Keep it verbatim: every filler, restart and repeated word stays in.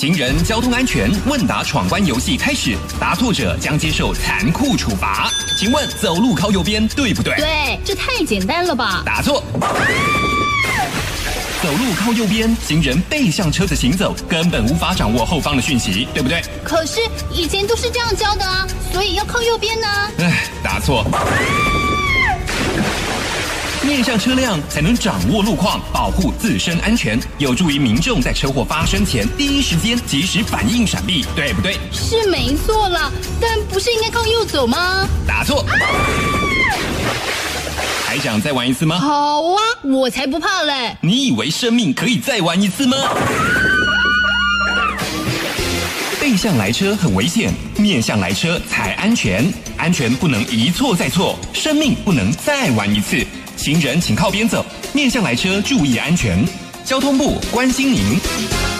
行人交通安全问答闯关游戏开始，答错者将接受残酷处罚。请问走路靠右边对不对？ 对，这太简单了吧？ 答错。走路靠右边，行人背向车子行走，根本无法掌握后方的讯息，对不对？ 可是以前都是这样教的啊，所以要靠右边呢。 唉，答错。面向车辆才能掌握路况，保护自身安全，有助于民众在车祸发生前第一时间及时反应闪避，对不对？ 是没错啦，但不是应该靠右走吗？ 答错。还想再玩一次吗？ 好啊，我才不怕嘞！ 你以为生命可以再玩一次吗？背向来车很危险，面向来车才安全。安全不能一错再错，生命不能再玩一次。行人请靠边走，面向来车注意安全。交通部关心您。